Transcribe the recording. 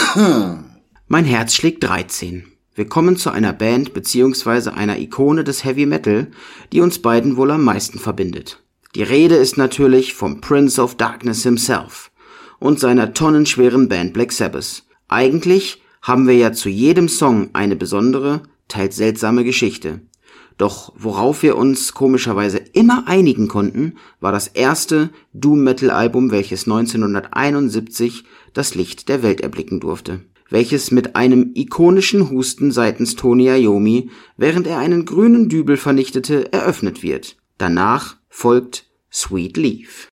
Mein Herz schlägt 13. Wir kommen zu einer Band bzw. einer Ikone des Heavy Metal, die uns beiden wohl am meisten verbindet. Die Rede ist natürlich vom Prince of Darkness himself und seiner tonnenschweren Band Black Sabbath. Eigentlich haben wir ja zu jedem Song eine besondere, teils seltsame Geschichte. Doch worauf wir uns komischerweise immer einigen konnten, war das erste Doom-Metal-Album, welches 1971 das Licht der Welt erblicken durfte, welches mit einem ikonischen Husten seitens Tony Iommi, während er einen grünen Dübel vernichtete, eröffnet wird. Danach folgt Sweet Leaf.